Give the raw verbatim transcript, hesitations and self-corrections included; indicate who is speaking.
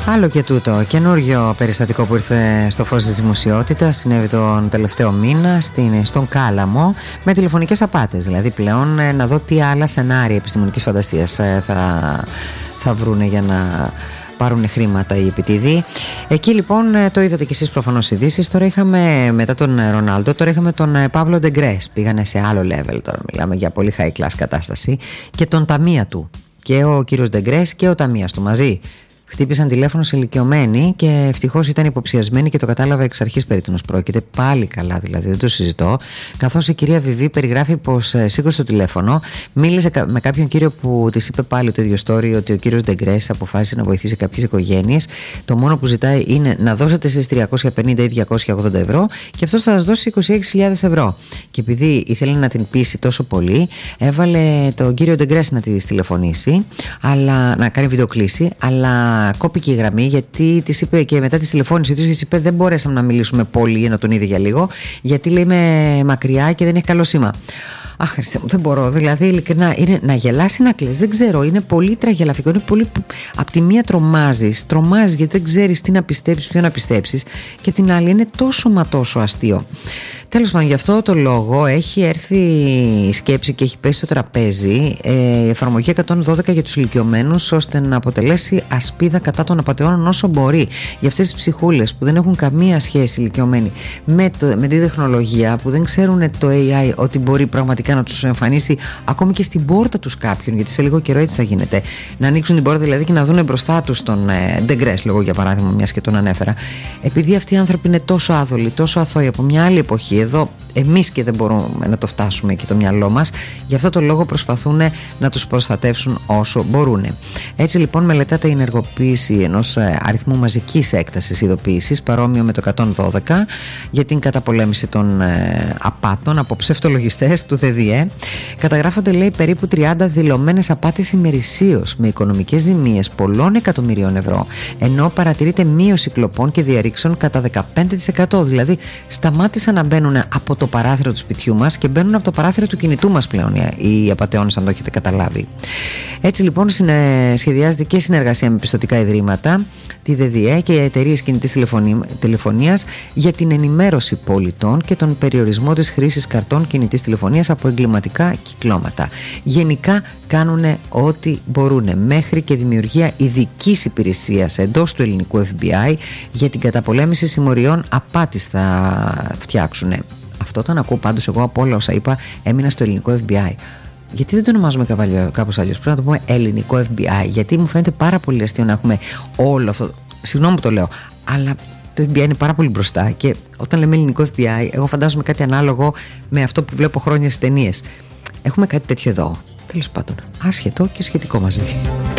Speaker 1: Άλλο και τούτο, καινούριο περιστατικό που ήρθε στο φως της δημοσιότητας, συνέβη τον τελευταίο μήνα στην, στον Κάλαμο, με τηλεφωνικές απάτες. Δηλαδή πλέον να δω τι άλλα σενάρια επιστημονικής φαντασίας θα, θα βρούνε για να πάρουν χρήματα οι επιτίδοι. Εκεί λοιπόν το είδατε κι εσείς προφανώς ειδήσεις. Τώρα είχαμε, μετά τον Ρονάλντο, τώρα είχαμε τον Παύλο Ντεγκρές. Πήγανε σε άλλο level τώρα, μιλάμε για πολύ high class κατάσταση. Και τον ταμεία του. Και ο κύριος Ντεγκρές και ο ταμείας του μαζί χτύπησαν τηλέφωνο σε ηλικιωμένοι και ευτυχώς ήταν υποψιασμένοι και το κατάλαβε εξ αρχής περί τίνος πρόκειται. Πάλι καλά δηλαδή, δεν το συζητώ. Καθώς η κυρία Βιβί περιγράφει πως σήκωσε το τηλέφωνο, μίλησε με κάποιον κύριο που της είπε πάλι το ίδιο story, ότι ο κύριος Ντεγκρές αποφάσισε να βοηθήσει κάποιες οικογένειες. Το μόνο που ζητάει είναι να δώσετε εσείς τριακόσια πενήντα ή διακόσια ογδόντα ευρώ και αυτός θα σας δώσει είκοσι έξι χιλιάδες ευρώ. Και επειδή ήθελε να την πείσει τόσο πολύ, έβαλε τον κύριο Ντεγκρές να της τηλεφωνήσει, αλλά, να κάνει βιντεοκλήση, αλλά κόπηκε η γραμμή γιατί της είπε και μετά της τηλεφώνησε τους και της είπε δεν μπορέσαμε να μιλήσουμε πολύ, να τον είδε για λίγο, γιατί λέει είμαι μακριά και δεν έχει καλό σήμα. Αχ, Χριστέ μου, δεν μπορώ. Δηλαδή, ειλικρινά, είναι να γελάσει, να κλαις. Δεν ξέρω. Είναι πολύ τραγελαφικό. Είναι πολύ. Απ' τη μία τρομάζεις, τρομάζεις γιατί δεν ξέρεις τι να πιστέψεις, ποιο να πιστέψεις. Και απ' την άλλη είναι τόσο μα τόσο αστείο. Τέλος πάντων, γι' αυτό το λόγο έχει έρθει η σκέψη και έχει πέσει στο τραπέζι ε, η εφαρμογή εκατόν δώδεκα για τους ηλικιωμένους, ώστε να αποτελέσει ασπίδα κατά των απατεώνων όσο μπορεί. Για αυτές τις ψυχούλες που δεν έχουν καμία σχέση ηλικιωμένοι με, το, με τη τεχνολογία, που δεν ξέρουν το έι άι ότι μπορεί πραγματικά να τους εμφανίσει ακόμη και στην πόρτα τους κάποιον, γιατί σε λίγο καιρό έτσι θα γίνεται. Να ανοίξουν την πόρτα δηλαδή και να δουν μπροστά τους τον ε, Ντεγκρές, λόγω για παράδειγμα, μιας και τον ανέφερα. Επειδή αυτοί οι άνθρωποι είναι τόσο άθολοι, τόσο αθώοι από μια άλλη εποχή. Εδώ εμείς και δεν μπορούμε να το φτάσουμε και το μυαλό μας, γι' αυτό το λόγο προσπαθούν να τους προστατεύσουν όσο μπορούν. Έτσι λοιπόν μελετάται η ενεργοποίηση ενός αριθμού μαζικής έκτασης ειδοποίησης παρόμοιο με το εκατόν δώδεκα για την καταπολέμηση των ε, απάτων από ψευτολογιστές του ΔΔΕ. Καταγράφονται, λέει, περίπου τριάντα δηλωμένες απάτες ημερησίως με οικονομικές ζημίες πολλών εκατομμυρίων ευρώ, ενώ παρατηρείται μείωση κλοπών και διαρρήξεων κατά δεκαπέντε τοις εκατό. Δηλαδή σταμάτησαν να μπαίνουν από το παράθυρο του σπιτιού μας και μπαίνουν από το παράθυρο του κινητού μας πλέον οι απατεώνες, αν το έχετε καταλάβει. Έτσι λοιπόν σχεδιάζεται και συνεργασία με πιστωτικά ιδρύματα, τη ΔΔΕ και οι εταιρείες κινητής τηλεφωνίας για την ενημέρωση πολιτών και τον περιορισμό της χρήσης καρτών κινητής τηλεφωνίας από εγκληματικά κυκλώματα. Γενικά κάνουν ό,τι μπορούν, μέχρι και δημιουργία ειδικής υπηρεσίας εντός του ελληνικού εφ μπι άι για την καταπολέμηση συμμοριών απάτης θα φτιάξουν. Αυτό το ακούω πάντως εγώ από όλα όσα είπα, έμεινα στο ελληνικό εφ μπι άι. Γιατί δεν το ονομάζουμε κάπως αλλιώς? Πρέπει να το πούμε ελληνικό εφ μπι άι, γιατί μου φαίνεται πάρα πολύ αστείο να έχουμε όλο αυτό. Συγγνώμη που το λέω, αλλά το εφ μπι άι είναι πάρα πολύ μπροστά και όταν λέμε ελληνικό εφ μπι άι, εγώ φαντάζομαι κάτι ανάλογο με αυτό που βλέπω χρόνια στις ταινίες. Έχουμε κάτι τέτοιο εδώ. Τέλος πάντων, άσχετο και σχετικό μαζί.